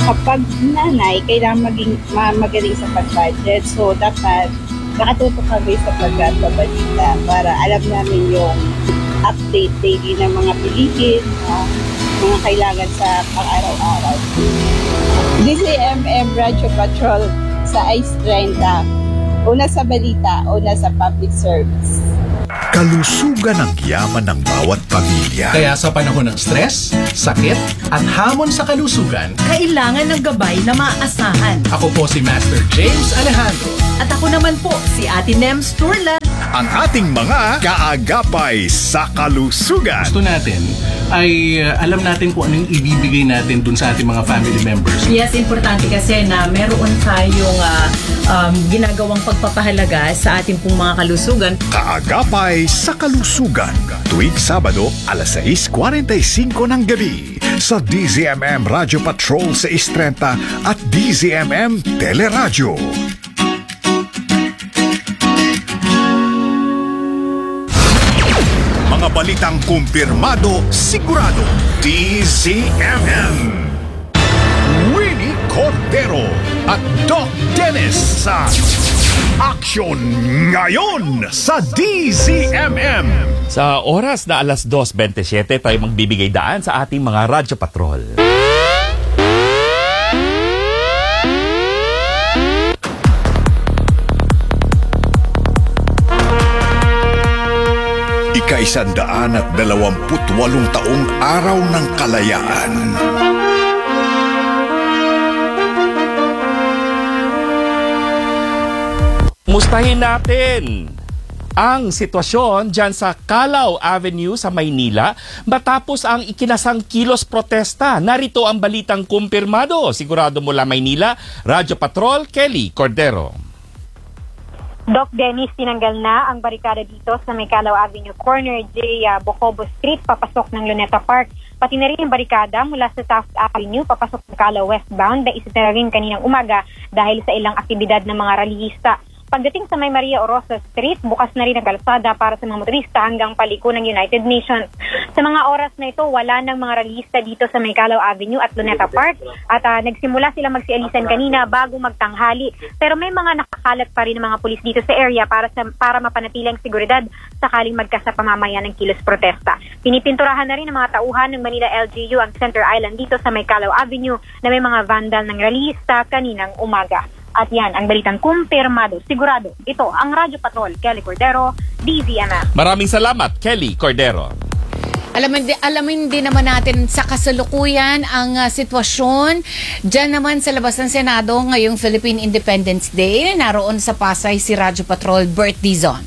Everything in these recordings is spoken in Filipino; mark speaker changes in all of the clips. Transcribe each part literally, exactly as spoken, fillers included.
Speaker 1: Kapag nanay, kailangan maging ma- magaling sa pag-budget. So, dapat nakatutok kami sa pagbabalita para alam namin yung update daily ng mga bilihin, uh, mga kailangan sa pang-araw-araw. D Z M M Radio Patrol sa Ice thirty. Una sa balita, una sa public service.
Speaker 2: Kalusugan ang yaman ng bawat pamilya.
Speaker 3: Kaya sa panahon ng stress, sakit, at hamon sa kalusugan,
Speaker 4: kailangan ng gabay na maaasahan.
Speaker 3: ako po si Master James Alejandro.
Speaker 4: At ako naman po si Ate Nems Turlan.
Speaker 2: Ang ating mga kaagapay sa kalusugan.
Speaker 3: Gusto natin ay uh, alam natin kung anong ibibigay natin dun sa ating mga family members.
Speaker 4: Yes, importante kasi na meron tayong uh, um, ginagawang pagpapahalaga sa ating pong mga kalusugan.
Speaker 2: Kaagapay sa kalusugan. Tuwing Sabado, alas sais forty-five ng gabi sa D Z M M Radio Patrol sa East thirty at D Z M M Teleradyo. Mga balitang kumpirmado, sigurado. D Z M M. Winnie Cordero at Doc Dennis sa Action Ngayon sa D Z M M.
Speaker 5: Sa oras na alas dos twenty-seven tayo magbibigay daan sa ating mga Radyo Patrol.
Speaker 2: Ika-isandaan at dalawamput walong taong araw ng kalayaan.
Speaker 5: Mustahin natin ang sitwasyon dyan sa Calao Avenue sa Maynila matapos ang ikinasang kilos protesta. Narito ang balitang kumpirmado. Sigurado mula Maynila, Radyo Patrol, Kelly Cordero.
Speaker 6: Doc Dennis, tinanggal na ang barikada dito sa may Calao Avenue Corner, J. Uh, Bocobo Street, papasok ng Luneta Park. Pati na rin ang barikada mula sa Taft Avenue, papasok ng Calao westbound, na isa na rin kaninang umaga dahil sa ilang aktibidad ng mga rallyista. Pagdating sa may Maria Orosa Street, bukas na rin ang kalsada para sa mga motorista hanggang paliko ng United Nations. Sa mga oras na ito, wala ng mga rallyista dito sa may Calao Avenue at Luneta Park at uh, nagsimula sila magsialisan kanina bago magtanghali. Pero may mga nakakalat pa rin ng mga pulis dito sa area para sa para mapanatiling seguridad sakaling magkasa pamamayan ng kilos protesta. Pinipinturahan na rin ng mga tauhan ng Manila L G U ang Center Island dito sa may Calao Avenue na may mga vandal ng rallyista kaninang umaga. At yan, ang balitang kumpirmado, sigurado. Ito, ang Radyo Patrol, Kelly Cordero, D Z M M.
Speaker 5: Maraming salamat, Kelly Cordero.
Speaker 7: Alamin din, alamin din naman natin sa kasalukuyan ang uh, sitwasyon dyan naman sa labas ng Senado ngayong Philippine Independence Day. Naroon sa Pasay si Radyo Patrol, Bert Dizon.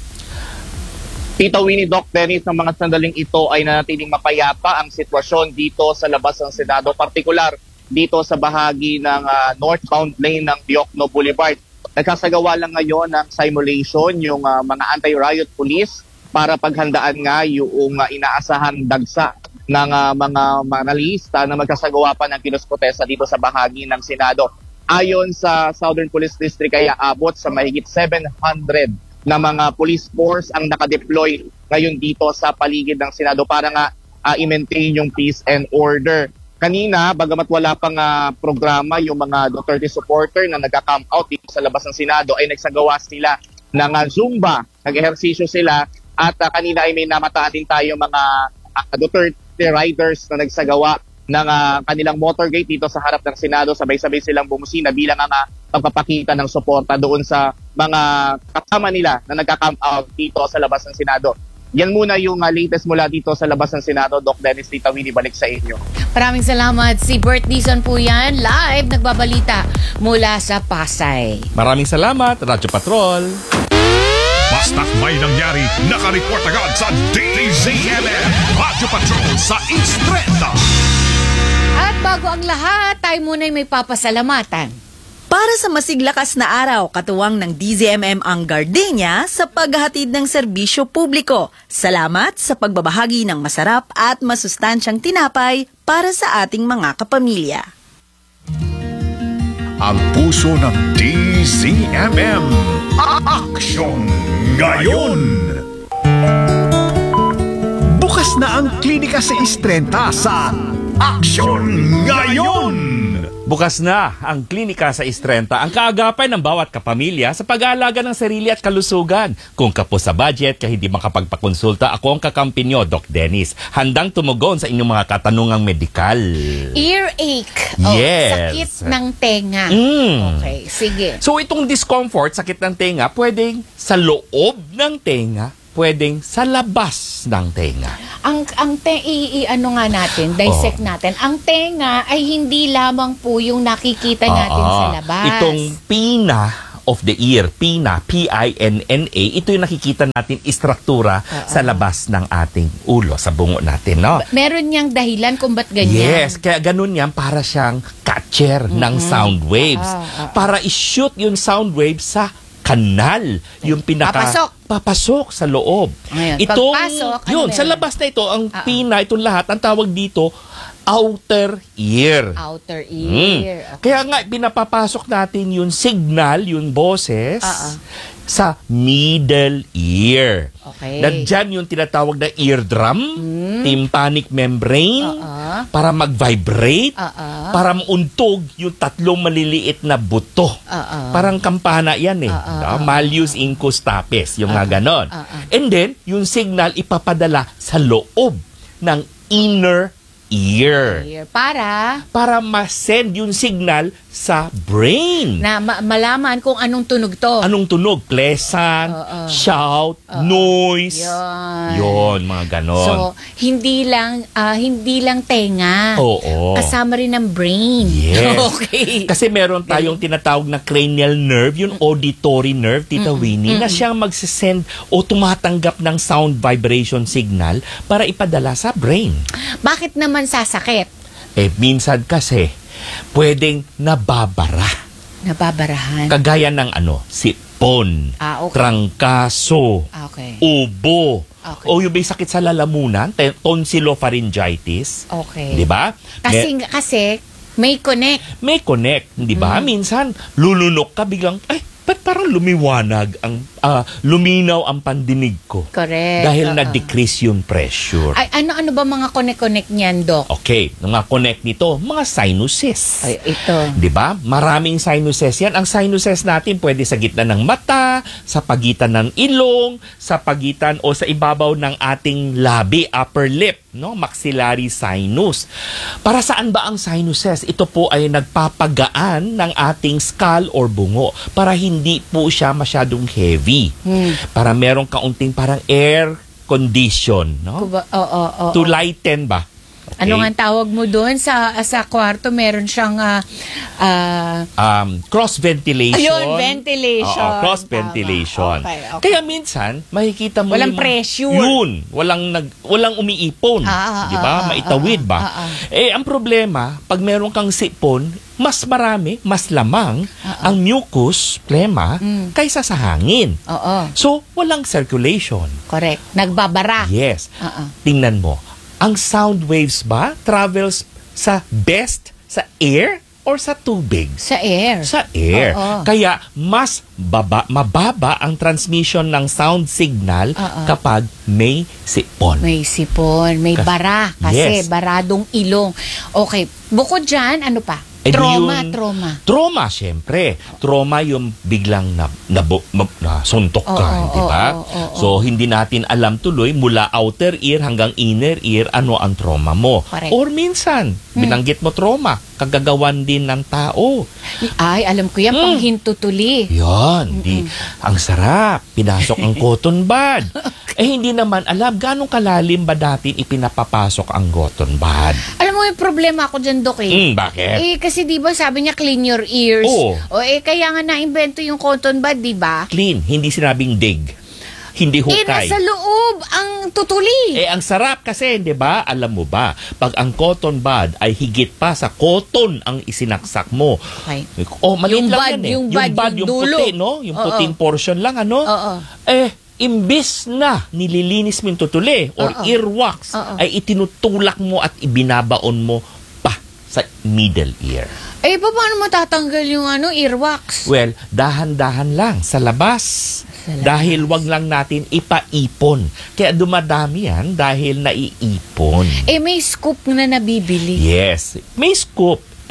Speaker 8: Tito Winnie, Doc Dennis, ng mga sandaling ito ay nanatiling mapayapa ang sitwasyon dito sa labas ng Senado, partikular dito sa bahagi ng uh, northbound lane ng Diokno Boulevard. Nagkasagawa lang ngayon ng simulation yung uh, mga anti-riot police para paghandaan nga yung uh, inaasahan dagsa ng uh, mga manalista na magkasagawa pa ng kilos protesta dito sa bahagi ng Senado. Ayon sa Southern Police District ay aabot sa mahigit seven hundred na mga police force ang nakadeploy ngayon dito sa paligid ng Senado para nga uh, i-maintain yung peace and order. Kanina, bagamat wala pang uh, programa, yung mga Duterte supporter na nagka-camp out dito sa labas ng Senado ay nagsagawa sila ng uh, Zumba, nag-ehersisyo sila at uh, kanina ay may namataan din tayo mga uh, Duterte riders na nagsagawa ng uh, kanilang motorcade dito sa harap ng Senado. Sabay-sabay silang bumusina bilang ang uh, pagpapakita ng suporta doon sa mga kasama nila na nagka-camp out dito sa labas ng Senado. Yan muna yung uh, latest mula dito sa labas ng Senado. Doc Dennis, Tita Winnie, balik sa inyo.
Speaker 7: Maraming salamat. Si Bert Dizon po yan, live nagbabalita mula sa Pasay.
Speaker 5: Maraming salamat, Radyo Patrol.
Speaker 2: Basta't may nangyari, nakareport agad sa D Z M M Radio Patrol sa East thirty.
Speaker 7: At bago ang lahat, tayo muna may papasalamatan.
Speaker 4: Para sa masiglakas na araw, katuwang ng D Z M M ang Gardenia sa paghahatid ng serbisyo publiko. Salamat sa pagbabahagi ng masarap at masustansyang tinapay para sa ating mga kapamilya.
Speaker 2: Ang puso ng D Z M M. Action Ngayon! Bukas na ang klinika sa East thirty sa Action Ngayon!
Speaker 5: Bukas na ang klinika sa Istrenta, ang kaagapay ng bawat kapamilya sa pag-aalaga ng sarili at kalusugan. Kung kapos sa budget, kaya hindi makapagpakonsulta, ako ang kakampi nyo, Doc Dennis. Handang tumugon sa inyong mga katanungang medikal.
Speaker 7: Earache. Oh,
Speaker 5: Yes.
Speaker 7: Sakit ng tenga.
Speaker 5: Mm.
Speaker 7: Okay, sige.
Speaker 5: So itong discomfort, sakit ng tenga, pwedeng sa loob ng tenga, pwedeng sa labas ng tenga.
Speaker 7: Ang ang te i, i- ano nga natin, dissect
Speaker 5: Oh.
Speaker 7: natin. Ang tenga ay hindi lamang po yung nakikita natin
Speaker 5: Ah,
Speaker 7: sa labas.
Speaker 5: Itong pina of the ear, pina, P I N N A, ito yung nakikita natin istruktura sa labas ng ating ulo, sa bungo natin, no?
Speaker 7: Meron niyang dahilan kung ba't ganyan.
Speaker 5: Yes, kaya ganun yan para siyang catcher ng sound waves.
Speaker 7: Ah, ah, ah.
Speaker 5: Para i-shoot yung sound waves sa kanal, yung pinaka
Speaker 7: Papasok.
Speaker 5: papasok sa loob.
Speaker 7: Ngayon,
Speaker 5: Itong
Speaker 7: pagpasok, ano
Speaker 5: yun, sa
Speaker 7: meron?
Speaker 5: labas na ito, ang
Speaker 7: Ah, ah.
Speaker 5: pina, itong lahat, ang tawag dito outer ear.
Speaker 7: Outer
Speaker 5: Mm.
Speaker 7: ear. Okay.
Speaker 5: Kaya nga, pinapapasok natin yung signal, yung boses,
Speaker 7: Ah, ah.
Speaker 5: sa middle ear.
Speaker 7: Okay.
Speaker 5: Nandiyan yung tinatawag na eardrum, tympanic membrane,
Speaker 7: Ah, ah.
Speaker 5: para mag-vibrate,
Speaker 7: Ah, ah.
Speaker 5: para mauntog yung tatlong maliliit na buto.
Speaker 7: Ah, ah.
Speaker 5: Parang kampana yan eh.
Speaker 7: Ah, ah,
Speaker 5: no? Malleus incus tapes, yung nga ganon.
Speaker 7: ah, ah.
Speaker 5: And then, yung signal ipapadala sa loob ng inner ear.
Speaker 7: Ear. Para
Speaker 5: Para ma-send yung signal sa brain.
Speaker 7: na ma- malaman kung anong tunog to.
Speaker 5: Anong tunog? Pleasant,
Speaker 7: Oo.
Speaker 5: shout, noise.
Speaker 7: Yun.
Speaker 5: Yon, mga ganon.
Speaker 7: So, hindi lang ah, hindi lang tenga.
Speaker 5: Oo.
Speaker 7: Kasama rin ng brain.
Speaker 5: Yes.
Speaker 7: Okay.
Speaker 5: Kasi meron tayong tinatawag na cranial nerve, yung auditory nerve, Tita Winnie, na siyang magsisend o tumatanggap ng sound vibration signal para ipadala sa brain.
Speaker 7: Bakit naman sasakit?
Speaker 5: Eh, minsan kasi, pwedeng nababara.
Speaker 7: Nababarahan.
Speaker 5: Kagaya ng ano, sipon,
Speaker 7: Ah, okay.
Speaker 5: trangkaso,
Speaker 7: Ah, okay.
Speaker 5: ubo,
Speaker 7: Okay.
Speaker 5: o yung may sakit sa lalamunan, te- tonsillopharyngitis.
Speaker 7: Okay.
Speaker 5: Di ba?
Speaker 7: Kasi
Speaker 5: May,
Speaker 7: kasi may connect.
Speaker 5: may connect, di ba?
Speaker 7: Mm.
Speaker 5: Minsan, lulunok ka biglang, ay, ba't parang lumiwanag, ang ah, luminaw ang pandinig ko?
Speaker 7: Correct.
Speaker 5: Dahil
Speaker 7: Oo.
Speaker 5: na-decrease yung pressure.
Speaker 7: Ay, ano-ano ba mga connect-connect niyan, Doc?
Speaker 5: Okay, mga connect nito, mga sinuses.
Speaker 7: Ay, ito.
Speaker 5: 'Di ba? Maraming sinuses 'yan. Ang sinuses natin pwede sa gitna ng mata, sa pagitan ng ilong, sa pagitan o sa ibabaw ng ating labi, upper lip, no? Maxillary sinus. Para saan ba ang sinuses? Ito po ay nagpapagaan ng ating skull or bungo para hindi po siya masyadong heavy.
Speaker 7: Hmm.
Speaker 5: Para merong kaunting parang air condition, no?
Speaker 7: Kuba- Oo, oo, oo.
Speaker 5: To lighten ba? Okay?
Speaker 7: Ano nga ang tawag mo doon sa sa kwarto? Meron siyang ah, ah,
Speaker 5: um, cross ventilation.
Speaker 7: Ayun, ventilation.
Speaker 5: Oo, cross
Speaker 7: Tama.
Speaker 5: ventilation.
Speaker 7: Okay, okay.
Speaker 5: Kaya minsan makikita mo
Speaker 7: Walang
Speaker 5: yung-
Speaker 7: pressure.
Speaker 5: Yun, walang nag walang umiipon,
Speaker 7: Ah, ah,
Speaker 5: 'di ba?
Speaker 7: ah, ah,
Speaker 5: Maitawid
Speaker 7: ah,
Speaker 5: ba?
Speaker 7: ah, ah.
Speaker 5: Eh ang problema, pag meron kang sipon, mas marami, mas lamang
Speaker 7: Ah,
Speaker 5: ang mucus, plema
Speaker 7: Mm.
Speaker 5: kaysa sa hangin.
Speaker 7: oo,
Speaker 5: So, walang circulation.
Speaker 7: correct. Nagbabara.
Speaker 5: Yes.
Speaker 7: Oo.
Speaker 5: Tingnan mo, ang sound waves ba travels sa best sa air or sa tubig?
Speaker 7: Sa air.
Speaker 5: Sa air.
Speaker 7: Oo.
Speaker 5: Kaya mas baba, mababa ang transmission ng sound signal
Speaker 7: Oo.
Speaker 5: kapag may sipon.
Speaker 7: May sipon, may
Speaker 5: Kas-
Speaker 7: bara. Kasi
Speaker 5: Yes.
Speaker 7: baradong ilong. Okay. Bukod dyan, ano pa?
Speaker 5: Eh, di
Speaker 7: trauma,
Speaker 5: yun-
Speaker 7: trauma.
Speaker 5: Trauma, syempre. Trauma yung biglang na, na, na, na suntok ka,
Speaker 7: Oo,
Speaker 5: di ba?
Speaker 7: oo, oo, oo.
Speaker 5: So, hindi natin alam tuloy mula outer ear hanggang inner ear ano ang trauma mo.
Speaker 7: Correct.
Speaker 5: Or minsan, binanggit mo trauma, kagagawan din ng tao.
Speaker 7: Ay, alam ko yan,
Speaker 5: Mm.
Speaker 7: panghintutuli.
Speaker 5: Yan, di, ang sarap. Pinasok ang cotton bud. Eh, hindi naman alam, ganong kalalim ba natin ipinapapasok ang cotton bud?
Speaker 7: Alam mo, yung problema ako dyan, Dok, eh.
Speaker 5: Hmm, bakit?
Speaker 7: Eh, kasi di ba sabi niya clean your ears.
Speaker 5: Oo.
Speaker 7: O eh, kaya nga na-invento yung cotton bud, di ba?
Speaker 5: Clean, hindi sinabing dig. Hindi
Speaker 7: Eh,
Speaker 5: hukay.
Speaker 7: nasa loob ang tutuli.
Speaker 5: Eh, ang sarap kasi, di ba? Alam mo ba, pag ang cotton bud ay higit pa sa cotton ang isinaksak mo.
Speaker 7: Okay.
Speaker 5: Oh, maliit
Speaker 7: Yung
Speaker 5: lang
Speaker 7: bud,
Speaker 5: yan eh.
Speaker 7: yung bud, yung dulo.
Speaker 5: puti, no? Yung
Speaker 7: Oo.
Speaker 5: puting portion lang, ano?
Speaker 7: Oo.
Speaker 5: Eh, imbis na nililinis mo yung tutuli or
Speaker 7: Oo.
Speaker 5: earwax,
Speaker 7: Oo.
Speaker 5: ay itinutulak mo at ibinabaon mo pa sa middle ear.
Speaker 7: Eh, pa- paano matatanggal yung ano, earwax?
Speaker 5: Well, dahan-dahan lang sa labas.
Speaker 7: Sa labas.
Speaker 5: Dahil wag lang natin ipaipon. Kaya dumadami yan dahil naiipon.
Speaker 7: Eh, may scoop na nabibili.
Speaker 5: Yes, may scoop.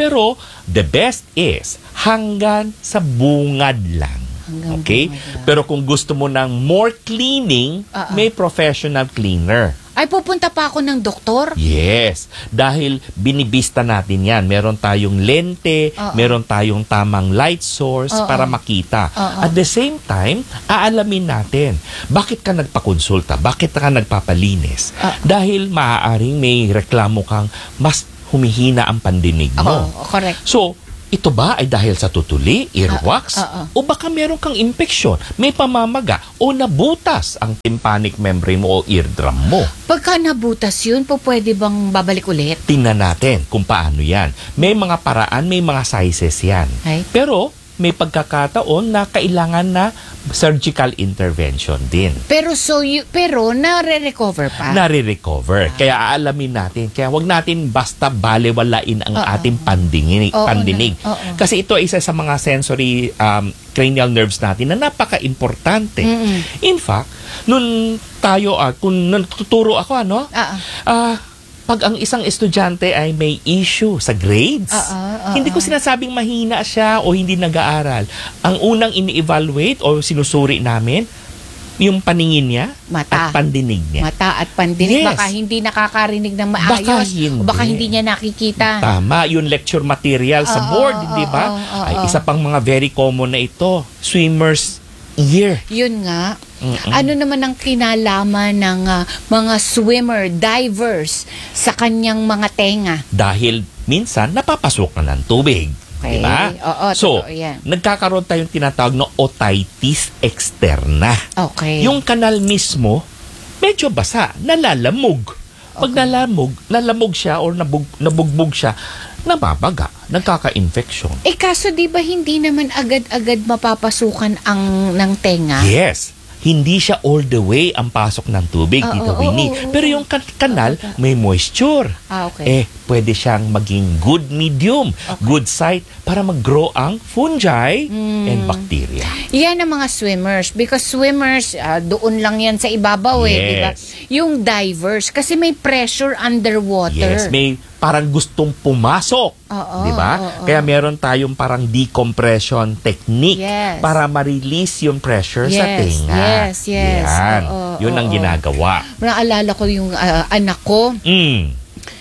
Speaker 5: Pero the best is hanggang sa bungad lang.
Speaker 7: Hanggang
Speaker 5: Okay?
Speaker 7: bungad lang.
Speaker 5: Pero kung gusto mo ng more cleaning,
Speaker 7: Ah, ah.
Speaker 5: may professional cleaner.
Speaker 7: Ay, pupunta pa ako ng doktor?
Speaker 5: Yes, dahil binibista natin yan. Meron tayong lente,
Speaker 7: Oo.
Speaker 5: meron tayong tamang light source
Speaker 7: Oo.
Speaker 5: para makita.
Speaker 7: Oo.
Speaker 5: At the same time, aalamin natin, bakit ka nagpakonsulta? Bakit ka nagpapalinis?
Speaker 7: Ah.
Speaker 5: Dahil maaaring may reklamo kang mas humihina ang pandinig mo.
Speaker 7: Oo, correct.
Speaker 5: So, ito ba ay dahil sa tutuli, earwax,
Speaker 7: Ah, ah, ah.
Speaker 5: o baka meron kang impeksyon, may pamamaga, o nabutas ang tympanic membrane mo o eardrum mo?
Speaker 7: Pagka nabutas yun, po pwede bang babalik ulit?
Speaker 5: Tingnan natin kung paano yan. May mga paraan, may mga sizes yan.
Speaker 7: Ay.
Speaker 5: Pero may pagkakataon na kailangan na surgical intervention din.
Speaker 7: Pero so you, pero nare-recover pa.
Speaker 5: Nare-recover. Kaya aalamin natin. Kaya wag natin basta balewalain ang
Speaker 7: Oo.
Speaker 5: ating pandinig.
Speaker 7: Oo
Speaker 5: pandinig.
Speaker 7: na. Oo.
Speaker 5: Kasi ito ay isa sa mga sensory um, cranial nerves natin na napaka-importante.
Speaker 7: Mm-mm.
Speaker 5: In fact, nun tayo, ah, kung natuturo ako, ano?
Speaker 7: Ah, ah.
Speaker 5: Ah, pag ang isang estudyante ay may issue sa grades,
Speaker 7: Oo, oo,
Speaker 5: hindi ko sinasabing mahina siya o hindi nag-aaral. Ang unang ini-evaluate o sinusuri namin, yung paningin niya
Speaker 7: Mata.
Speaker 5: at pandinig niya.
Speaker 7: Mata at pandinig.
Speaker 5: Yes.
Speaker 7: Baka hindi nakakarinig ng maayos.
Speaker 5: Baka hindi.
Speaker 7: O baka hindi niya nakikita.
Speaker 5: Tama, yung lecture material sa
Speaker 7: Oo,
Speaker 5: board,
Speaker 7: oo,
Speaker 5: di ba?
Speaker 7: oo, oo,
Speaker 5: Ay
Speaker 7: oo.
Speaker 5: isa pang mga very common na ito, swimmer's ear.
Speaker 7: Yun nga.
Speaker 5: Mm-mm.
Speaker 7: Ano naman ang kinalaman ng ah, mga swimmer, divers sa kanyang mga tenga?
Speaker 5: Dahil minsan napapasok na ng tubig.
Speaker 7: Okay.
Speaker 5: Di ba?
Speaker 7: Oo,
Speaker 5: So,
Speaker 7: totoo yan.
Speaker 5: nagkakaroon tayong tinatawag na otitis externa.
Speaker 7: Okay.
Speaker 5: Yung kanal mismo, medyo basa, nalalamog. Pag nalamog, nalamog siya or nabug, nabugbog siya, nababaga, nagkaka-infection.
Speaker 7: Eh kaso di ba hindi naman agad-agad mapapasukan ang ng tenga?
Speaker 5: Yes. Hindi siya all the way ang pasok ng tubig,
Speaker 7: Ah,
Speaker 5: Tita
Speaker 7: oo,
Speaker 5: Winnie.
Speaker 7: oo, oo.
Speaker 5: Pero yung kan- kanal, may moisture.
Speaker 7: Ah, okay.
Speaker 5: Eh, pwede siyang maging good medium, good site para mag-grow ang fungi
Speaker 7: Hmm.
Speaker 5: and bacteria.
Speaker 7: Yan ang mga swimmers. Because swimmers, ah, doon lang yan sa ibabaw eh, di ba?
Speaker 5: Yes.
Speaker 7: Yung divers, kasi may pressure underwater.
Speaker 5: Yes, may parang gustong pumasok.
Speaker 7: Oo,
Speaker 5: di ba?
Speaker 7: oo.
Speaker 5: Kaya meron tayong parang decompression technique
Speaker 7: Yes.
Speaker 5: para ma-release yung pressure sa
Speaker 7: Yes,
Speaker 5: tenga.
Speaker 7: yes, yes.
Speaker 5: Yan.
Speaker 7: Oo,
Speaker 5: Yun ang
Speaker 7: oo.
Speaker 5: ginagawa.
Speaker 7: Naalala ko yung ah, anak ko,
Speaker 5: Mm.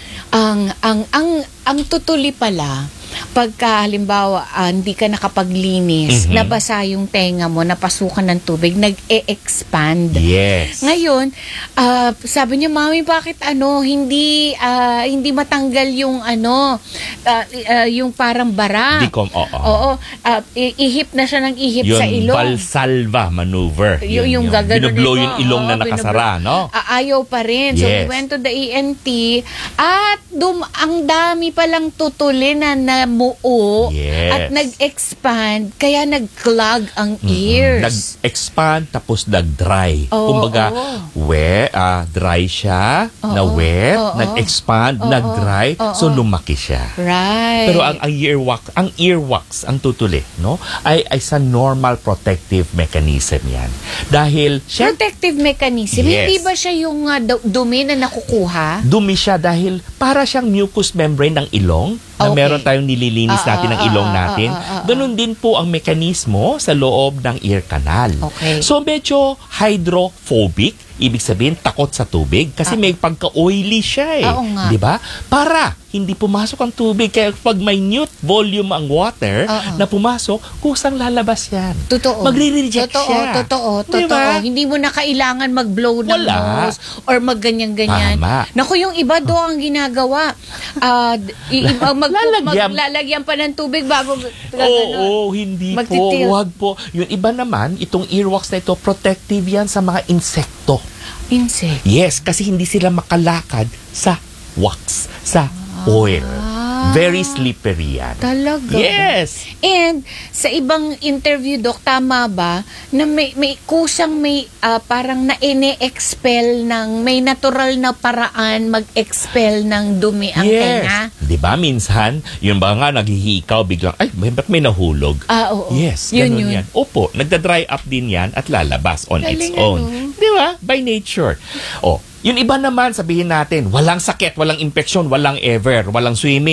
Speaker 7: ang ang ang ang tutuli pala pagka halimbawa ah, hindi ka nakapaglinis,
Speaker 5: Mhm.
Speaker 7: nabasa yung tenga mo, napasukan ng tubig, nag-e-expand.
Speaker 5: Yes.
Speaker 7: Ngayon, ah, sabi niya, "Mami, bakit ano hindi ah, hindi matanggal yung ano ah, ah, yung parang bara?"
Speaker 5: Decom, oo.
Speaker 7: Oo, ah, i- ihip na siya ng ihip
Speaker 5: Yung
Speaker 7: sa ilong.
Speaker 5: Valsalva maneuver.
Speaker 7: yung, yung gaganon
Speaker 5: binublow
Speaker 7: nito.
Speaker 5: yung ilong na
Speaker 7: Oo,
Speaker 5: nakasara,
Speaker 7: binublow.
Speaker 5: no?
Speaker 7: Ah, ayaw pa rin. So, we
Speaker 5: Yes.
Speaker 7: went to the E N T at dum ang dami palang tutuli na namuo
Speaker 5: Yes.
Speaker 7: at nag-expand kaya nag-clog ang
Speaker 5: Mm-mm.
Speaker 7: ears.
Speaker 5: Nag-expand tapos nag-dry.
Speaker 7: Oo,
Speaker 5: Kumbaga,
Speaker 7: oo.
Speaker 5: we, ah, dry siya,
Speaker 7: Oo,
Speaker 5: na wet,
Speaker 7: oo.
Speaker 5: nag-expand,
Speaker 7: Oo,
Speaker 5: nag-dry,
Speaker 7: oo.
Speaker 5: so lumaki siya.
Speaker 7: Right.
Speaker 5: Pero ang, ang earwax, ang earwax, ang tutuli, no? Ay ay sa normal protective mechanism 'yan. Dahil siya
Speaker 7: protective mechanism,
Speaker 5: Yes.
Speaker 7: hindi ba siya yung ah, du- dumi na nakukuha?
Speaker 5: dumi siya dahil para siyang mucous membrane ng ilong na
Speaker 7: Okay.
Speaker 5: meron tayong nililinis
Speaker 7: Ah,
Speaker 5: natin ng
Speaker 7: ah,
Speaker 5: ilong
Speaker 7: ah, ah,
Speaker 5: natin.
Speaker 7: ah, ah, ah.
Speaker 5: Ganun din po ang mekanismo sa loob ng ear canal.
Speaker 7: Okay.
Speaker 5: So medyo hydrophobic, ibig sabihin takot sa tubig kasi may pagka-oily siya eh.
Speaker 7: Ah. Oo nga.
Speaker 5: 'Di ba? Para hindi pumasok ang tubig kaya pag minute volume ang water
Speaker 7: Oo.
Speaker 5: na pumasok, kusang lalabas 'yan.
Speaker 7: Totoo.
Speaker 5: Magre-reject
Speaker 7: totoo,
Speaker 5: siya.
Speaker 7: Totoo,
Speaker 5: Di
Speaker 7: totoo.
Speaker 5: ba?
Speaker 7: Hindi mo na kailangan mag-blow ng
Speaker 5: Wala.
Speaker 7: nose or magganyan-ganyan.
Speaker 5: Tama.
Speaker 7: Naku, yung iba do ang ginagawa. Ah, d- i- i- mag, mag,
Speaker 5: Lalagyan.
Speaker 7: maglalagyan pa ng tubig bago
Speaker 5: Oo, hindi
Speaker 7: Magtitil.
Speaker 5: po. Wag po. Yung iba naman, itong earwax na ito, protective yan sa mga insekto.
Speaker 7: insect.
Speaker 5: Yes, kasi hindi sila makalakad sa wax, sa oil. Very slippery yan.
Speaker 7: Talaga.
Speaker 5: Yes.
Speaker 7: And sa ibang interview, Dok, tama ba na may, may kusang may ah, parang na ine-expel ng may natural na paraan mag-expel ng dumi ang tenga?
Speaker 5: Yes. Di ba minsan, yung ba nga naghihikaw biglang, ay, may, ba't may nahulog?
Speaker 7: Ah, oo.
Speaker 5: Yes,
Speaker 7: Yun,
Speaker 5: ganun
Speaker 7: yun.
Speaker 5: yan. Opo, nagda-dry up din yan at lalabas on its
Speaker 7: Galing,
Speaker 5: own.
Speaker 7: ano?
Speaker 5: Di ba? By nature. Oh, yung iba naman, sabihin natin, walang sakit, walang infeksyon, walang ever, walang swimming.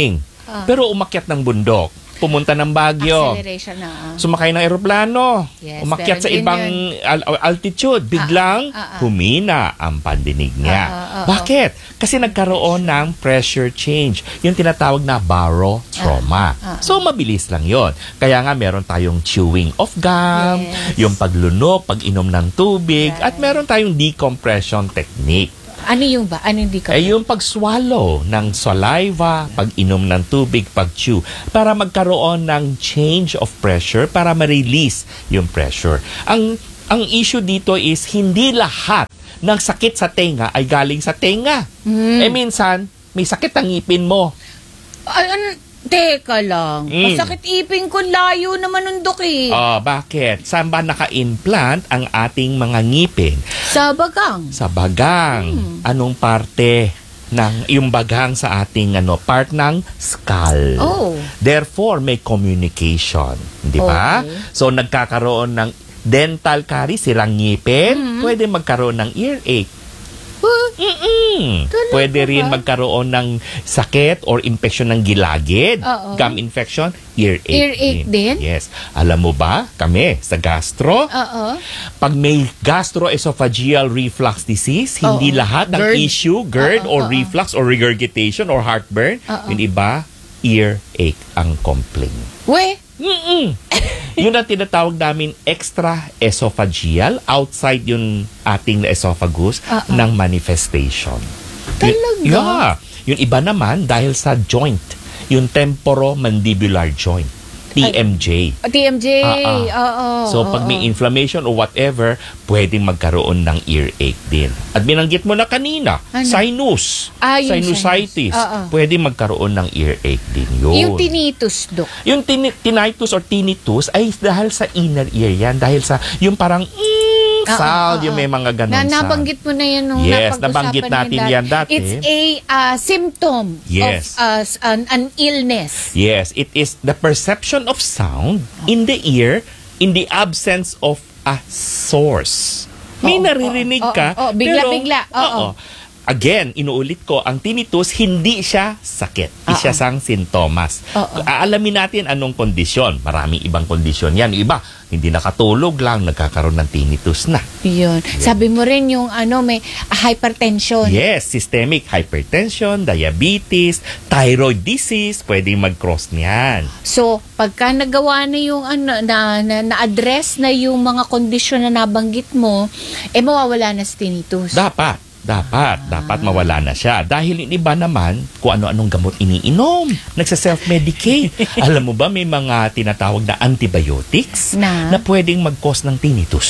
Speaker 7: ah.
Speaker 5: pero umakyat ng bundok. Pumunta ng Baguio.
Speaker 7: Acceleration na. ah.
Speaker 5: Sumakay ng eroplano.
Speaker 7: Yes,
Speaker 5: Umakyat
Speaker 7: meron
Speaker 5: sa
Speaker 7: din
Speaker 5: ibang al- altitude. Biglang
Speaker 7: ah, ah.
Speaker 5: humina ang pandinig niya.
Speaker 7: Ah, ah, ah,
Speaker 5: Bakit? Kasi nagkaroon ng pressure change. Yung tinatawag na barotrauma.
Speaker 7: Ah, ah.
Speaker 5: So, mabilis lang yon. Kaya nga meron tayong chewing of gum,
Speaker 7: Yes.
Speaker 5: yung paglunok, pag-inom ng tubig,
Speaker 7: Right.
Speaker 5: at meron tayong decompression technique.
Speaker 7: Ano yung ba? Ano hindi ka?
Speaker 5: Ay yung pag-swallow ng saliva, pag-inom ng tubig, pag-chew, para magkaroon ng change of pressure, para ma-release yung pressure. Ang ang issue dito is hindi lahat ng sakit sa tenga ay galing sa tenga.
Speaker 7: Hmm.
Speaker 5: Eh minsan, may sakit ang ngipin mo.
Speaker 7: Ay, ano? Teka lang.
Speaker 5: Mm.
Speaker 7: Masakit ipin ko, layo naman ng dok eh.
Speaker 5: Oh, bakit? Saan ba naka-implant ang ating mga ngipin?
Speaker 7: Sa bagang.
Speaker 5: Sa bagang.
Speaker 7: Hmm.
Speaker 5: Anong parte ng yung bagang sa ating ano part ng skull?
Speaker 7: Oh.
Speaker 5: Therefore, may communication. Di ba?
Speaker 7: Okay.
Speaker 5: So, nagkakaroon ng dental caries, sirang ngipin,
Speaker 7: Mm-hmm.
Speaker 5: pwede magkaroon ng earache.
Speaker 7: Huh?
Speaker 5: Mm-mm.
Speaker 7: Talaga
Speaker 5: Pwede rin
Speaker 7: ba?
Speaker 5: magkaroon ng sakit or infection ng gilagid.
Speaker 7: Oo.
Speaker 5: Gum infection, earache,
Speaker 7: Earache din?
Speaker 5: Yes. Alam mo ba, kami sa gastro,
Speaker 7: Oo.
Speaker 5: pag may gastroesophageal reflux disease, hindi
Speaker 7: Oo.
Speaker 5: lahat ng
Speaker 7: GERD.
Speaker 5: issue, GERD
Speaker 7: Oo,
Speaker 5: or
Speaker 7: oo.
Speaker 5: reflux or regurgitation or heartburn,
Speaker 7: Oo.
Speaker 5: yung iba, earache ang complaint.
Speaker 7: We?
Speaker 5: Mm-mm. Yun ang tinatawag namin extra-esophageal, outside yung ating esophagus
Speaker 7: Oo.
Speaker 5: ng manifestation.
Speaker 7: Talaga?
Speaker 5: Yun, yeah. Yung iba naman dahil sa joint, yung temporomandibular joint, T M J.
Speaker 7: T M J.
Speaker 5: Ah,
Speaker 7: Oo.
Speaker 5: So, pag may inflammation or whatever, pwedeng magkaroon ng earache din. At binanggit mo na kanina,
Speaker 7: Ano?
Speaker 5: sinus,
Speaker 7: Ah, yung
Speaker 5: sinusitis,
Speaker 7: sinus. Oo.
Speaker 5: pwedeng magkaroon ng earache din yun.
Speaker 7: Yung tinnitus, dok.
Speaker 5: Yung tin- tinnitus or tinnitus ay dahil sa inner ear yan. Dahil sa yung parang mm,
Speaker 7: Oo,
Speaker 5: sound,
Speaker 7: oo,
Speaker 5: yung may mga ganun
Speaker 7: Na,
Speaker 5: sound.
Speaker 7: nabanggit mo na yan nung
Speaker 5: Yes,
Speaker 7: napag-usapan
Speaker 5: nabanggit natin
Speaker 7: natin
Speaker 5: yan dati.
Speaker 7: It's a uh, symptom
Speaker 5: Yes.
Speaker 7: of uh, s- an, an illness.
Speaker 5: Yes, it is the perception of sound in the ear in the absence of a source. May
Speaker 7: Oo,
Speaker 5: naririnig
Speaker 7: oo,
Speaker 5: ka.
Speaker 7: oo, oo, bigla-bigla,
Speaker 5: pero-
Speaker 7: oo.
Speaker 5: Again, inuulit ko, ang tinnitus, hindi siya sakit. Isa sang sintomas.
Speaker 7: Oo.
Speaker 5: Aalamin natin anong kondisyon. Maraming ibang kondisyon yan. Yung iba, hindi nakatulog lang, nagkakaroon ng tinnitus na.
Speaker 7: Yun. Sabi mo rin yung ano, may hypertension.
Speaker 5: Yes, systemic hypertension, diabetes, thyroid disease, pwedeng mag-cross niyan.
Speaker 7: So, pagka nagawa na yung ano, na, na, na-address na yung mga kondisyon na nabanggit mo, eh mawawala na si tinnitus.
Speaker 5: Dapat. Dapat. Dapat mawala na siya. Dahil yung iba naman, kung ano-anong gamot iniinom. Nagsa-self-medicate. Alam mo ba, may mga tinatawag na antibiotics
Speaker 7: Na?
Speaker 5: na pwedeng mag-cause ng tinnitus.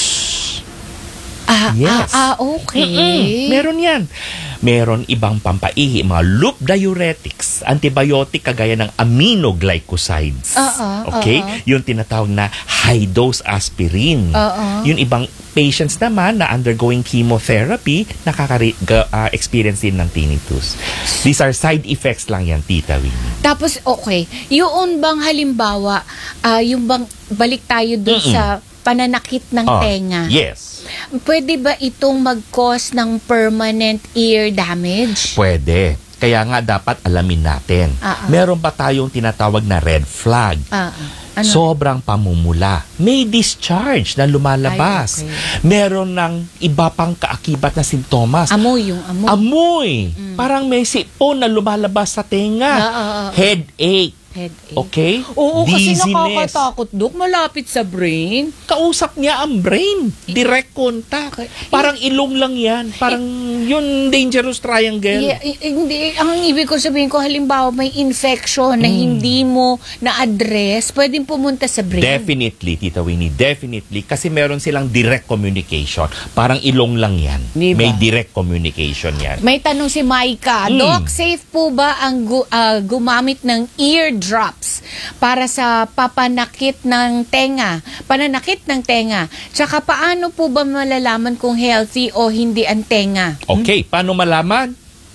Speaker 7: Ah,
Speaker 5: Yes.
Speaker 7: ah, ah, okay.
Speaker 5: Mm-mm. Meron yan. Meron ibang pampaihi, mga loop diuretics, antibiotic kagaya ng aminoglycosides.
Speaker 7: Oo,
Speaker 5: Okay?
Speaker 7: oo.
Speaker 5: Yung tinatawag na high-dose aspirin.
Speaker 7: Oo.
Speaker 5: Yung ibang patients naman na undergoing chemotherapy, nakaka-experience din ng tinnitus. These are side effects lang yan, Tita Winnie.
Speaker 7: Tapos, okay. Yung bang halimbawa, ah, yung bang balik tayo dun
Speaker 5: Mm-mm.
Speaker 7: sa pananakit ng
Speaker 5: Ah,
Speaker 7: tenga.
Speaker 5: Yes.
Speaker 7: Pwede ba itong mag-cause ng permanent ear damage?
Speaker 5: Pwede. Kaya nga dapat alamin natin.
Speaker 7: Ah, ah.
Speaker 5: Meron pa tayong tinatawag na red flag.
Speaker 7: Ah, ano?
Speaker 5: Sobrang pamumula. May discharge na lumalabas.
Speaker 7: Ay,
Speaker 5: Meron ng iba pang kaakibat na sintomas.
Speaker 7: amoy yung amoy.
Speaker 5: Amoy. Parang may sipon na lumalabas sa tenga.
Speaker 7: Ah, ah, ah.
Speaker 5: Headache.
Speaker 7: Headache.
Speaker 5: Okay?
Speaker 7: Oo, kasi
Speaker 5: Dizziness.
Speaker 7: nakakatakot, Dok. Malapit sa brain.
Speaker 5: Kausap niya ang brain. Direct contact.
Speaker 7: Okay.
Speaker 5: Parang ilong lang yan. Parang yun dangerous triangle.
Speaker 7: Yeah, i- hindi, ang ibig ko sabihin ko, halimbawa may infection
Speaker 5: Hmm.
Speaker 7: na hindi mo na-address, pwedeng pumunta sa brain.
Speaker 5: Definitely, Tita Winnie, definitely. Kasi meron silang direct communication. Parang ilong lang yan.
Speaker 7: Di ba?
Speaker 5: May direct communication yan.
Speaker 7: May tanong si Maika,
Speaker 5: Mm.
Speaker 7: Doc, safe po ba ang gu- ah, gumamit ng eardrops para sa papanakit ng tenga? Pananakit ng tenga. Tsaka paano po ba malalaman kung healthy o hindi ang tenga?
Speaker 5: Okay, paano malaman?